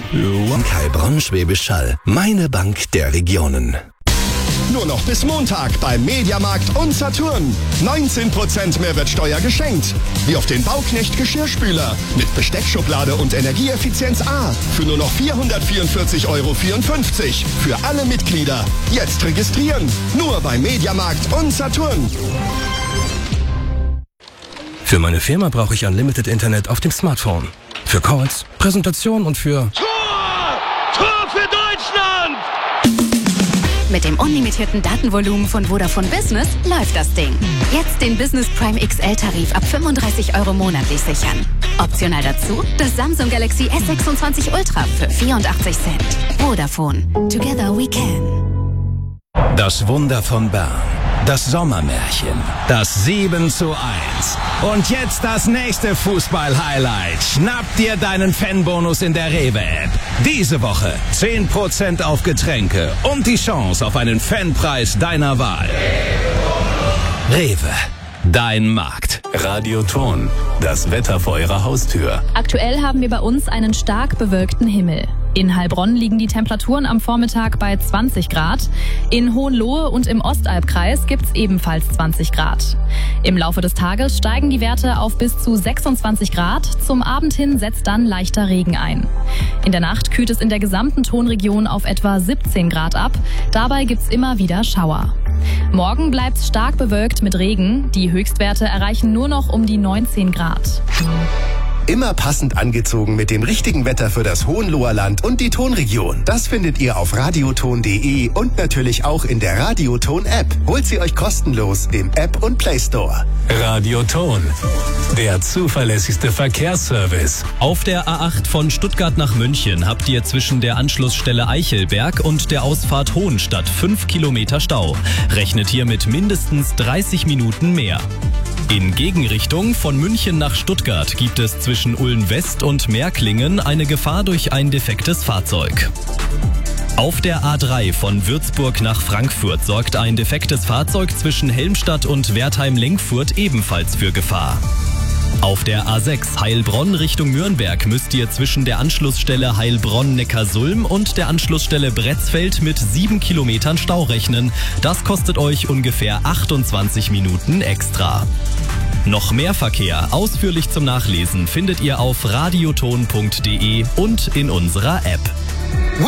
Heilbronn Schwäbisch Hall. Meine Bank der Regionen. Nur noch bis Montag beim Mediamarkt und Saturn. 19% Mehrwertsteuer geschenkt. Wie auf den Bauknecht Geschirrspüler mit Besteckschublade und Energieeffizienz A. Für nur noch 444,54 € für alle Mitglieder. Jetzt registrieren. Nur beim Mediamarkt und Saturn. Für meine Firma brauche ich Unlimited Internet auf dem Smartphone. Für Calls, Präsentationen und für... Tor für Deutschland! Mit dem unlimitierten Datenvolumen von Vodafone Business läuft das Ding. Jetzt den Business Prime XL-Tarif ab 35 € monatlich sichern. Optional dazu das Samsung Galaxy S26 Ultra für 84 Cent. Vodafone. Together we can. Das Wunder von Bern. Das Sommermärchen. Das 7:1. Und jetzt das nächste Fußball-Highlight. Schnapp dir deinen Fanbonus in der Rewe-App. Diese Woche 10% auf Getränke und die Chance auf einen Fanpreis deiner Wahl. Rewe. Dein Markt. Radioton. Das Wetter vor Ihrer Haustür. Aktuell haben wir bei uns einen stark bewölkten Himmel. In Heilbronn liegen die Temperaturen am Vormittag bei 20 Grad. In Hohenlohe und im Ostalbkreis gibt's ebenfalls 20 Grad. Im Laufe des Tages steigen die Werte auf bis zu 26 Grad. Zum Abend hin setzt dann leichter Regen ein. In der Nacht kühlt es in der gesamten Tonregion auf etwa 17 Grad ab. Dabei gibt's immer wieder Schauer. Morgen bleibt's stark bewölkt mit Regen. Die Höchstwerte erreichen nur noch um die 19 Grad. Immer passend angezogen mit dem richtigen Wetter für das Hohenloher Land und die Tonregion. Das findet ihr auf radioton.de und natürlich auch in der Radioton-App. Holt sie euch kostenlos im App- und Play-Store. Radioton. Der zuverlässigste Verkehrsservice. Auf der A8 von Stuttgart nach München habt ihr zwischen der Anschlussstelle Eichelberg und der Ausfahrt Hohenstadt 5 Kilometer Stau. Rechnet hier mit mindestens 30 Minuten mehr. In Gegenrichtung von München nach Stuttgart gibt es zwischen Ulm-West und Märklingen eine Gefahr durch ein defektes Fahrzeug. Auf der A3 von Würzburg nach Frankfurt sorgt ein defektes Fahrzeug zwischen Helmstadt und Wertheim-Lenkfurt ebenfalls für Gefahr. Auf der A6 Heilbronn Richtung Nürnberg müsst ihr zwischen der Anschlussstelle Heilbronn-Neckarsulm und der Anschlussstelle Bretzfeld mit 7 Kilometern Stau rechnen. Das kostet euch ungefähr 28 Minuten extra. Noch mehr Verkehr ausführlich zum Nachlesen findet ihr auf radioton.de und in unserer App.